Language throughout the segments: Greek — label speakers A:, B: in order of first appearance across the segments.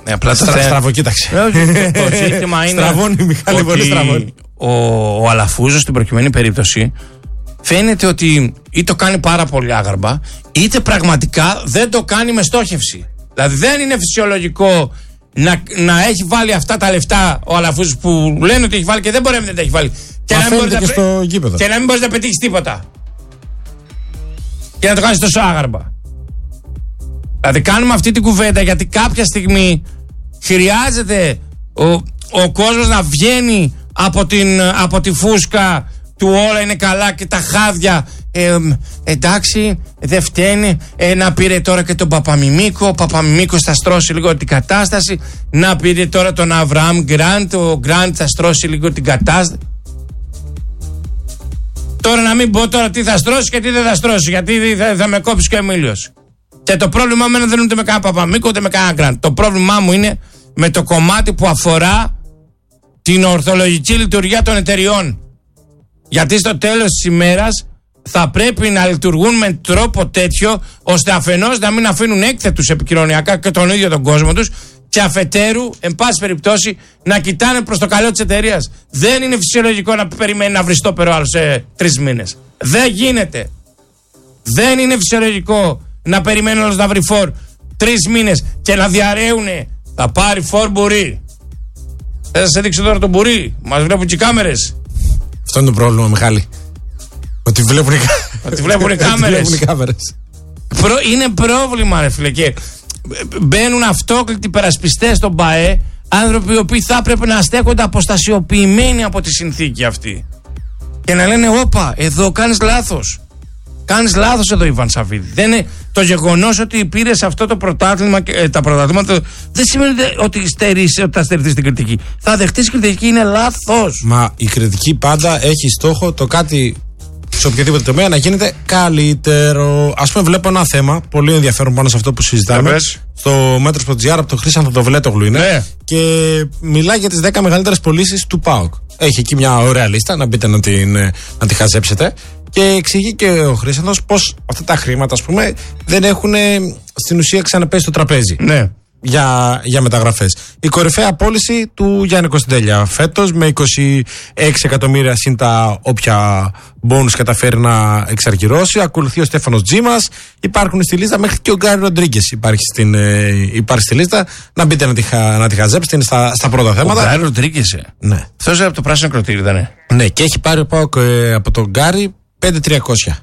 A: Στραβοκοίταξε.
B: Το ζήτημα είναι.
A: Στραβώνει, Μιχάλη, πολύ στραβώνει.
B: Ο Αλαφούζος στην προκειμένη περίπτωση φαίνεται ότι ή το κάνει πάρα πολύ άγαρμα, είτε πραγματικά δεν το κάνει με στόχευση. Δηλαδή δεν είναι φυσιολογικό να έχει βάλει αυτά τα λεφτά ο Αλαφούζος που λένε ότι έχει βάλει και δεν μπορεί να μην τα έχει βάλει. Και να μην μπορεί να πετύχει τίποτα. Και να το κάνει τόσο άγαρμα. Δηλαδή κάνουμε αυτή την κουβέντα γιατί κάποια στιγμή χρειάζεται ο κόσμος να βγαίνει από τη φούσκα του όλα είναι καλά και τα χάδια. Εντάξει, δεν φταίνει. Να πήρε τώρα και τον Παπαμιμίκο. Ο Παπαμιμίκος θα στρώσει λίγο την κατάσταση. Να πήρε τώρα τον Αβραάμ Γκραντ. Ο Γκραντ θα στρώσει λίγο την κατάσταση. Τώρα να μην πω τώρα τι θα στρώσει και τι δεν θα στρώσει, γιατί θα με κόψει και ο Εμίλιος. Και το πρόβλημά μου δεν είναι ούτε με κανένα Παπαμίκο ούτε με κανένα Γκραντ. Το πρόβλημά μου είναι με το κομμάτι που αφορά την ορθολογική λειτουργία των εταιριών. Γιατί στο τέλος της ημέρας θα πρέπει να λειτουργούν με τρόπο τέτοιο ώστε αφενός να μην αφήνουν έκθετους επικοινωνιακά και τον ίδιο τον κόσμο τους και αφετέρου, εν πάση περιπτώσει, να κοιτάνε προς το καλό της εταιρείας. Δεν είναι φυσιολογικό να περιμένει να βρει στόπερο άλλο σε 3 μήνες. Δεν γίνεται. Δεν είναι φυσιολογικό να περιμένει όλος να βρει φορ 3 μήνες και να διαρρέουνε. Θα πάρει φορ μπουρί. Θα σας έδειξω τώρα το μπουρί. Μας βλέπουν και οι κάμερες.
A: Αυτό είναι το πρόβλημα, Μιχάλη. Ότι βλέπουν οι κάμερες.
B: Είναι πρόβλημα, ρε φίλε. Και μπαίνουν αυτόκλητοι περασπιστές στον ΠΑΕ, άνθρωποι οι οποίοι θα έπρεπε να στέκονται αποστασιοποιημένοι από τη συνθήκη αυτή. Και να λένε, όπα, εδώ κάνεις λάθος. Κάνεις λάθος εδώ, Ιβάν Σαββίδη. Δεν είναι το γεγονός ότι πήρες αυτό το πρωτάθλημα και τα πρωταθλήματα. Δεν σημαίνει ότι θα στερηθείς την κριτική. Θα δεχτείς κριτική, είναι λάθος.
A: Μα η κριτική πάντα έχει στόχο το κάτι σε οποιοδήποτε τομέα να γίνεται καλύτερο. Ας πούμε, βλέπω ένα θέμα πολύ ενδιαφέρον πάνω σε αυτό που συζητάμε. Στο Μέτρο.gr από τον Χρήσανθο το Βλέτογλου είναι.
B: Ναι.
A: Και μιλάει για τις 10 μεγαλύτερες πωλήσεις του ΠΑΟΚ. Έχει εκεί μια ωραία λίστα, να μπείτε να τη χαζέψετε. Και εξηγεί και ο Χρήσανθος πως αυτά τα χρήματα, ας πούμε, δεν έχουν στην ουσία ξαναπέσει στο τραπέζι.
B: Ναι.
A: Για μεταγραφές. Η κορυφαία πώληση του Γιάννη Κωνσταντέλια φέτος με 26 εκατομμύρια συν τα όποια μπόνους καταφέρει να εξαρκυρώσει. Ακολουθεί ο Στέφανος Τζίμας. Υπάρχουν στη λίστα μέχρι και ο Γκάρι Ροντρίγκες υπάρχει στη λίστα. Να μπείτε να τη χαζέψετε. Είναι στα πρώτα θέματα.
B: Ο Γκάρι Ροντρίγκες.
A: Ναι.
B: Αυτός από το πράσινο κροτήρι ήταν.
A: Ναι, και έχει πάρει από τον Γκάρι 5.300.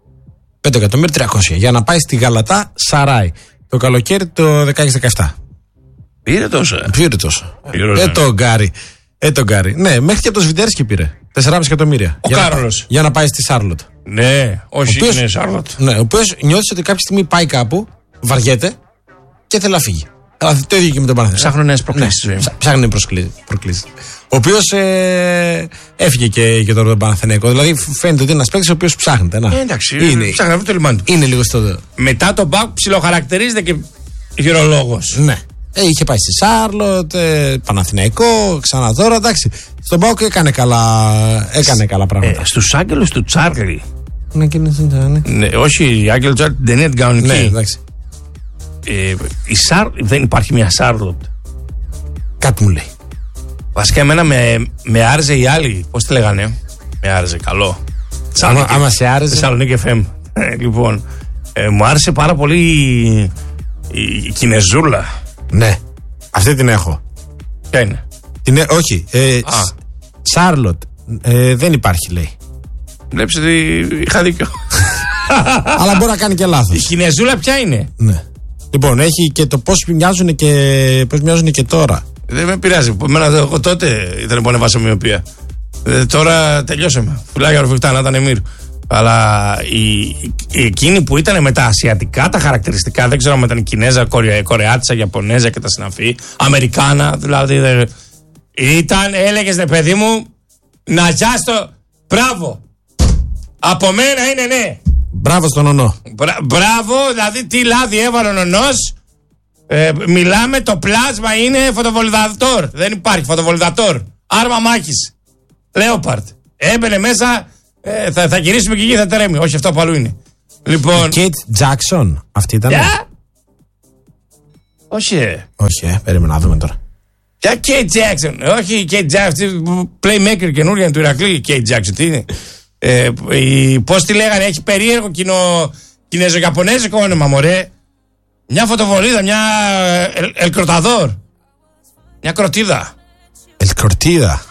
A: 5.300.000 για να πάει στη Γαλατά Σαράι. Το καλοκαίρι το 16-17.
B: Πήρε τόσο.
A: Το Γκάρι. Ναι, μέχρι και από το Σβιντέρσκι πήρε. 4,5 εκατομμύρια.
B: Ο Κάρολος.
A: Για να πάει στη Σάρλοτ.
B: Ναι, όχι, είναι Σάρλοτ.
A: Ναι, ο οποίος νιώθει ότι κάποια στιγμή πάει κάπου, βαριέται και θέλει να φύγει. Το ίδιο και με τον Παναθηναϊκό.
B: Ψάχνουν νέες προκλήσεις.
A: Ναι, ψάχνουν προκλήσεις. Ο οποίος έφυγε και τώρα τον Παναθηναϊκό. Δηλαδή φαίνεται ότι είναι ένας παίκτης ο οποίος ψάχνεται.
B: Εντάξει, ψάχνει αυτό το λιμάνι του.
A: Είναι λίγο στο.
B: Μετά τον Μπάουκ ψιλοχαρακτηρίζεται και γυρολόγος.
A: Ναι. Είχε πάει στη Σάρλοτ, Παναθηναϊκό, ξανά τώρα. Εντάξει. Στον Μπάουκ έκανε καλά πράγματα.
B: Στους άγγελους του Τσάρλι.
A: Ναι,
B: όχι, οι άγγελοι του Τσάρλι δεν είναι την κανονική.
A: Ναι, εντάξει.
B: Δεν υπάρχει μια Σάρλοτ.
A: Κάτι μου λέει.
B: Βασικά εμένα με άρεσε οι άλλοι. Πώς τη λέγανε? Με άρεσε, καλό.
A: Άμα σε άρεσε.
B: Θεσσαλονίκη FM. Λοιπόν, μου άρεσε πάρα πολύ η Κινεζούλα.
A: Ναι, αυτή την έχω.
B: Ποια είναι?
A: Όχι, Σάρλοτ. Δεν υπάρχει, λέει.
B: Βλέπεις ότι είχα δίκιο.
A: Αλλά μπορεί να κάνει και λάθος.
B: Η Κινεζούλα ποια είναι?
A: Ναι. Λοιπόν, έχει και το πώς μοιάζουν και τώρα.
B: Δεν με πειράζει. Εγώ τότε ήταν που ανεβάσα μοιοπία. Τώρα τελειώσαμε. Φυλάκια ροφιχτά να ήταν Εμμύρ. Αλλά εκείνη που ήταν με τα ασιατικά τα χαρακτηριστικά, δεν ξέρω αν ήταν Κινέζα, Κορεάτισα, Ιαπωνέζα και τα συναφή, Αμερικάνα, δηλαδή. Έλεγες, ναι, παιδί μου, να γιάστο. Μπράβο. Από μένα είναι ναι.
A: Μπράβο στον Ονό.
B: Μπράβο, δηλαδή τι λάδι έβαλε ο Ονός. Μιλάμε, το πλάσμα είναι φωτοβολιδατόρ. Δεν υπάρχει φωτοβολιδατόρ. Άρμα μάχης. Λέοπαρτ. Έμπαινε μέσα, θα γυρίσουμε και εκεί, θα τρέμει. Όχι, αυτό από αλλού είναι. Λοιπόν.
A: Κέιτ Τζάκσον, αυτή ήταν.
B: Όχι,
A: Όχι, περίμενα να δούμε τώρα.
B: Ποια Kate Jackson? Όχι η Kate Jackson, playmaker καινούργια του Ηρακλή. Η Kate Jackson, τι είναι? Πώς τη λέγανε, έχει περίεργο κινέζο-ιαπωνέζικο όνομα, μωρέ. Μια φωτοβολίδα, μια ελκροταδόρ. Μια κροτίδα.
A: Ελκροτίδα.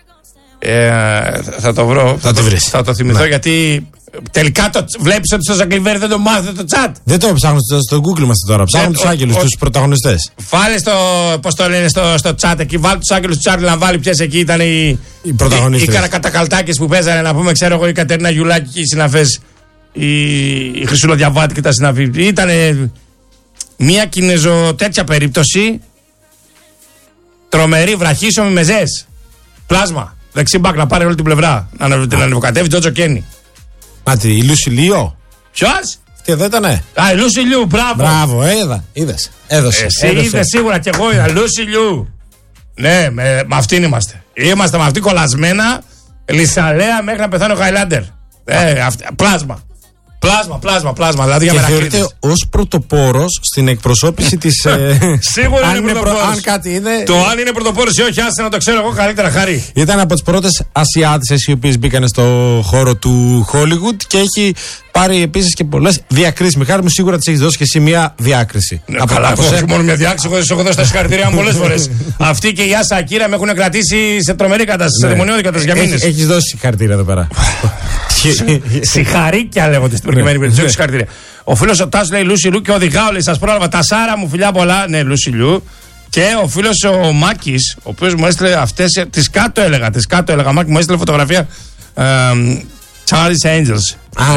B: Θα το βρω.
A: Θα το βρεις.
B: Θα το θυμηθώ, γιατί τελικά βλέπεις ότι στο Ζαγκλιβέρ δεν το μάθετε το chat.
A: Δεν το ψάχνω στο Google είμαστε τώρα. Ψάχνω τους άγγελους, τους πρωταγωνιστές.
B: Βάλε πώς το λένε στο chat εκεί. Βάλε τους άγγελους του Τσάρλι να βάλει ποιες εκεί ήταν οι
A: πρωταγωνιστές.
B: Οι καρακατακαλτάκες που παίζανε, να πούμε, ξέρω εγώ, η Κατερίνα Γιουλάκη και οι συναφές. Η Χρυσούλα Διαβάτη και τα συναφή. Ήταν μια κινέζο τέτοια περίπτωση. Τρομερή, βραχίσομη με ζες. Πλάσμα. Δεξί μπακ να πάρει όλη την πλευρά. Να την ανεβοκατεύει Τζότζο Κένι.
A: Μάτι, η Λούση Λίο.
B: Ποιος?
A: Τι εδώ ήτανε?
B: Η Λούση Λιού, μπράβο.
A: Μπράβο, είδες. Έδωσε.
B: Εσύ είδες σίγουρα κι εγώ είδα. Λούση Λιού. Ναι, με αυτήν είμαστε. Είμαστε με αυτήν κολλασμένα. Λυσαλέα μέχρι να πεθάνει ο Χάιλάντερ. Πλάσμα. Πλάσμα. Δηλαδή για μερακλείδες.
A: Και θεωρείται ως πρωτοπόρος στην εκπροσώπηση της.
B: Σίγουρα είναι πρωτοπόρος.
A: Αν κάτι είναι.
B: Το αν είναι πρωτοπόρος ή όχι, άσε να το ξέρω εγώ καλύτερα, Χαρή.
A: Ήταν από τις πρώτες Ασιάτισες οι οποίες μπήκαν στο χώρο του Hollywood και έχει πάρει επίσης και πολλές διακρίσεις. Μιχάλη μου, σίγουρα της έχεις δώσει και εσύ μια διάκριση.
B: Καλά, όχι μόνο μια διάκριση, εγώ σου έχω δώσει τα συγχαρητήρια μου πολλές φορές. Αυτή και η Άσα Ακύρα με έχουν κρατήσει σε τρομερή κατάσταση, σε δαιμονιώδη κατάσταση για μήνες.
A: Έχεις δώσει συγχαρητήρια εδώ πέρα.
B: Συγχαρήκια λέγονται στην προκειμένη περίπτωση. Συγχαρητήρια. Ο φίλος ο Τάσος λέει Λούση Λιού και ο Διγάου λέει σας πρόλαβα. Τα Σάρα μου, φιλιά πολλά. Ναι, Λούση Λιού. Και ο φίλος ο Μάκης, ο οποίος μου έστειλε αυτές. Τις κάτω έλεγα. Μάκη μου έστειλε φωτογραφία Charlie's Angels.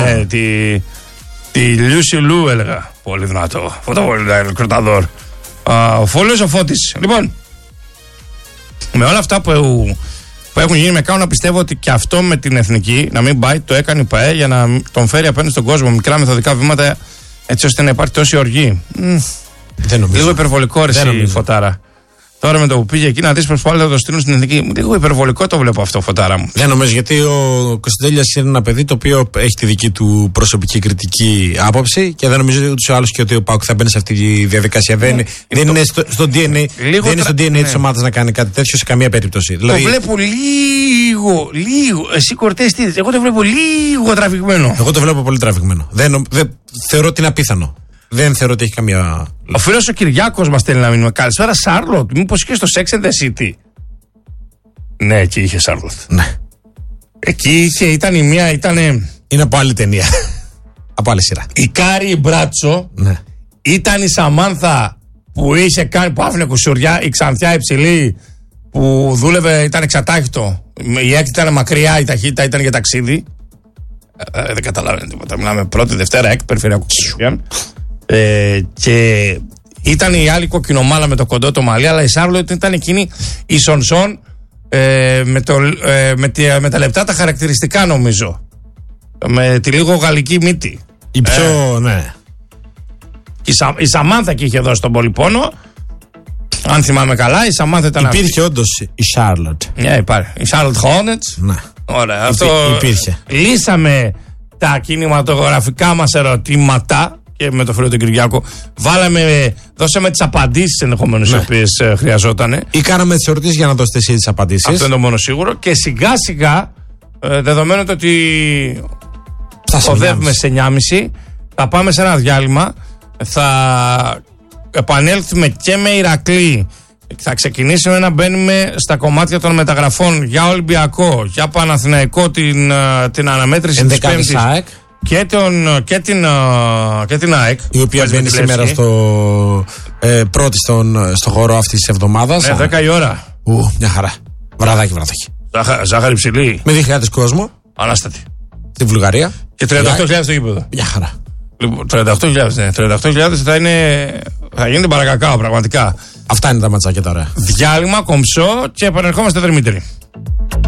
B: Τη Λούση Λιού έλεγα. Πολύ δυνατό. Φωτοβολίδα, κροταδόρ. Ο φίλος ο Φώτης. Λοιπόν, με όλα αυτά που έχουν γίνει, με κάνουν να πιστεύω ότι και αυτό με την εθνική να μην πάει, το έκανε η ΠΑΕ για να τον φέρει απέναντι στον κόσμο. Μικρά μεθοδικά βήματα, έτσι ώστε να υπάρχει τόση οργή.
A: Δεν νομίζω.
B: Λίγο υπερβολικό ρε η Φωτάρα. Τώρα με το που πήγε εκεί να δεις πως πάλι θα το στείλουν στην εθνική. Λίγο υπερβολικό το βλέπω αυτό, Φωτάρα μου.
A: Δεν νομίζω, γιατί ο Κωνσταντέλιας είναι ένα παιδί το οποίο έχει τη δική του προσωπική κριτική άποψη και δεν νομίζω ούτως ή άλλως και ότι ο ΠΑΟΚ θα μπαίνει σε αυτή τη διαδικασία. Δεν είναι στο DNA, δεν είναι στο DNA της ομάδας να κάνει κάτι τέτοιο σε καμία περίπτωση.
B: Το βλέπω λίγο. Εσύ Κορτές τι είδες? Εγώ το βλέπω λίγο τραβηγμένο.
A: Εγώ το βλέπω πολύ τραβηγμένο. Θεωρώ ότι είναι απίθανο. Δεν θεωρώ ότι έχει καμία.
B: Ο φίλος ο Κυριάκος μας στέλνει να μείνουμε. Καλησπέρα, Σάρλοτ. Μήπως είχε στο Sex and the City? Ναι, εκεί είχε Σάρλοτ.
A: Ναι.
B: Εκεί είχε, ήταν η μία, ήτανε.
A: Είναι από άλλη ταινία. Από άλλη σειρά.
B: Η Κάρι Μπράτσο.
A: Ναι.
B: Ήταν η Σαμάνθα που είχε κάνει, που άφηνε κουσουριά, η Ξανθιά υψηλή που δούλευε, ήταν εξατάχυτο. Η έκτη ήταν μακριά, η ταχύτητα ήταν για ταξίδι. Δεν καταλάβαινε τίποτα. Μιλάμε πρώτη, Δευτέρα, έκτη, περιφερειακό. Και ήταν η άλλη κοκκινομάλα με το κοντό το μαλλί, αλλά η Σάρλοτ ήταν εκείνη η Σονσόν με τα λεπτά τα χαρακτηριστικά, νομίζω. Με τη λίγο γαλλική μύτη.
A: Η πιο, ναι.
B: Η Σαμάνθα και είχε δώσει τον πολύ πόνο. Αν θυμάμαι καλά, η Σαμάνθα ήταν.
A: Υπήρχε όντως η Σάρλοτ.
B: Ναι, υπάρχει. Η Σάρλοτ Χόνετς.
A: Ναι.
B: Ωραία, αυτό
A: υπήρχε.
B: Λύσαμε τα κινηματογραφικά μας ερωτήματα και με το φίλο τον Κυριάκο. Δώσαμε τις απαντήσεις ενδεχομένως, οι οποίες χρειαζόταν.
A: Ή κάναμε τις ερωτήσεις για να δώσετε εσύ τις απαντήσεις.
B: Αυτό είναι το μόνο σίγουρο. Και σιγά σιγά, δεδομένου ότι οδεύουμε σε 9.30, θα πάμε σε ένα διάλειμμα. Θα επανέλθουμε και με Ηρακλή. Θα ξεκινήσουμε να μπαίνουμε στα κομμάτια των μεταγραφών για Ολυμπιακό, για Παναθηναϊκό, την αναμέτρηση της Πέμπτης και την ΑΕΚ,
A: η οποία μπαίνει σήμερα πρώτη στο χώρο αυτής της εβδομάδας.
B: 10 η ώρα.
A: Μια χαρά. Βραδάκι.
B: Ζάχαρη ψηλή.
A: Με 2.000 κόσμο.
B: Ανάστατη.
A: Στη Βουλγαρία.
B: Και 38.000 στο γήπεδο.
A: Μια χαρά.
B: Λοιπόν, 38.000, ναι. 38.000 θα γίνει παρακακάο, πραγματικά.
A: Αυτά είναι τα ματσάκια τώρα.
B: Διάλειμμα, κομψό και επανερχόμαστε Δερμήτρη.